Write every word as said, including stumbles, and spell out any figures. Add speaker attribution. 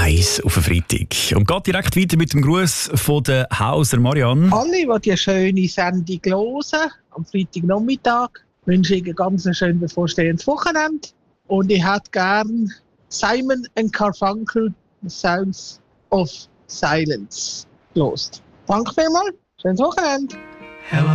Speaker 1: eins auf den Freitag. Und geht direkt weiter mit dem Gruß von der Hauser Marianne.
Speaker 2: Alle, die die schöne Sendung hören, am Freitagnachmittag, wünsche ich ein ganz schön bevorstehendes Wochenende. Und ich hätte gern Simon and Garfunkel, Sounds of Silence, gelost. Danke vielmals, schönes Wochenende.
Speaker 3: Hello.